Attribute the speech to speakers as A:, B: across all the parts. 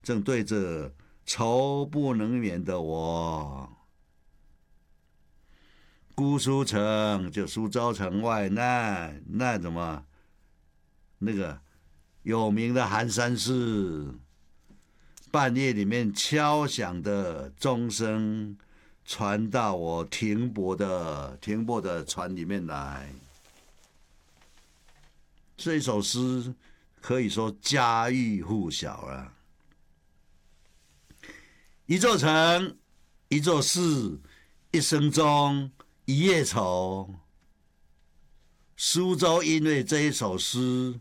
A: 正对着愁不能眠的我。姑苏城就苏州城外那怎么那个有名的寒山寺，半夜里面敲响的钟声传到我停泊的船里面来。这一首诗可以说家喻户晓啊。一座城，一座寺，一生钟，一夜愁。苏州因为这一首诗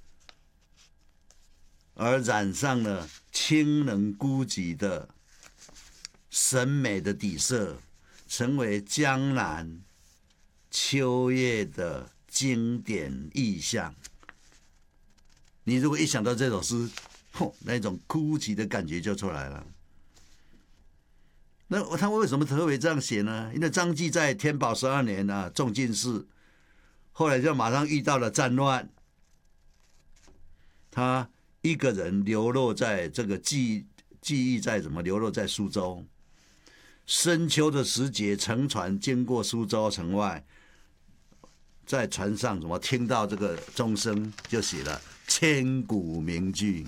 A: 而染上了清冷孤寂的审美的底色，成为江南秋夜的经典意象。你如果一想到这首诗，那种孤寂的感觉就出来了。那他为什么特别这样写呢？因为张继在天宝12年啊中进士，后来就马上遇到了战乱，他一个人流落在这个记忆在怎么流落在苏州。深秋的时节，乘船经过苏州城外，在船上怎么听到这个钟声，就写了千古名句。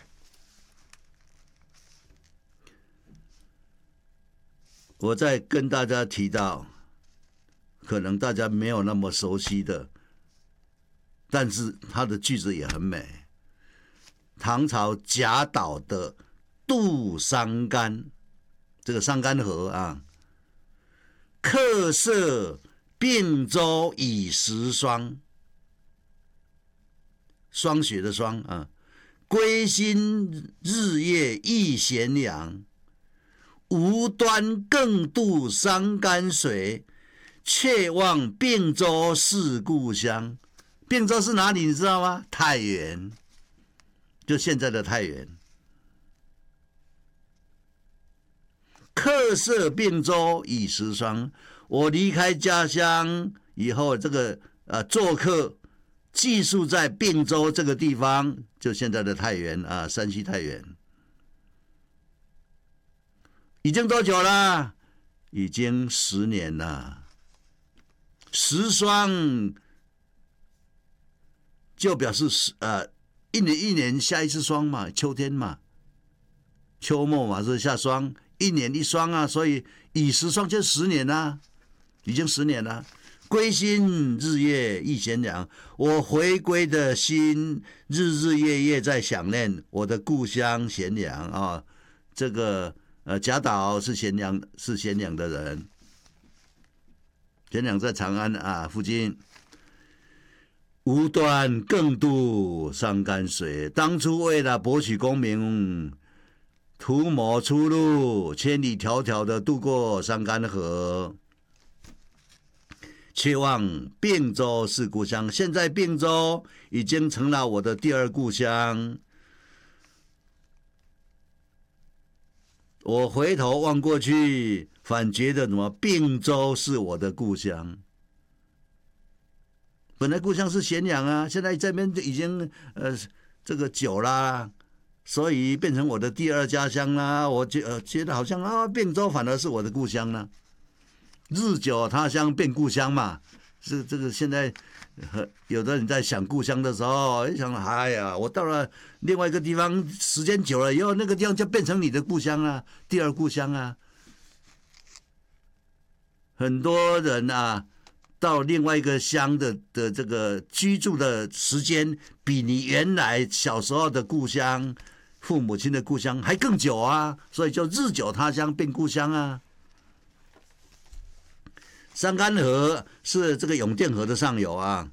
A: 我再跟大家提到，可能大家没有那么熟悉的，但是它的句子也很美。唐朝贾岛的渡桑干，这个桑干河啊，客舍并舟已时霜，霜雪的霜啊，归心日夜忆咸阳。无端更渡桑干水，却望并州是故乡。并州是哪里你知道吗？太原，就现在的太原。客舍并州已时霜，我离开家乡以后，这个做客寄宿在并州这个地方，就现在的太原啊，山西太原。已经多久了？已经10年了。时霜就表示一年下一次霜嘛，秋天嘛，秋末嘛是下霜，一年一霜啊，所以已时霜就10年啦，已经10年了。归心日夜忆咸阳，我回归的心日日夜夜在想念我的故乡咸阳啊，这个。贾岛是咸阳的人，咸阳在长安啊附近。无端更渡桑干水，当初为了博取功名，图谋出路，千里迢迢的渡过桑干河，却望并州是故乡。现在并州已经成了我的第二故乡。我回头望过去，反觉得什么？并州是我的故乡。本来故乡是咸阳啊，现在这边已经这个久啦，所以变成我的第二家乡啦。我觉得好像啊，并州反而是我的故乡呢。日久他乡变故乡嘛，是这个现在。有的人在想故乡的时候，一想，哎呀，我到了另外一个地方，时间久了以后，那个地方就变成你的故乡啊，第二故乡啊。很多人啊，到另外一个乡的这个居住的时间，比你原来小时候的故乡、父母亲的故乡还更久啊，所以就日久他乡变故乡啊。桑干河是这个永定河的上游啊。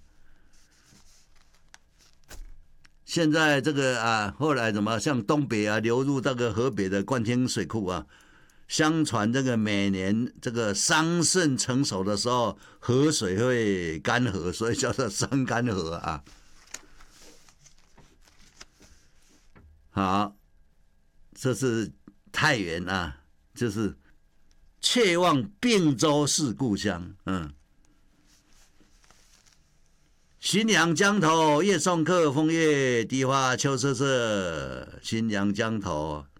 A: 现在这个后来怎么向东北流入这个河北的灌听水库啊？相传这个每年这个桑葚成熟的时候，河水会干涸，所以叫做桑干河啊。好，这是太原啊，就是却望并州是故乡。 新阳江头夜送客，枫叶荻花秋瑟瑟。新阳江头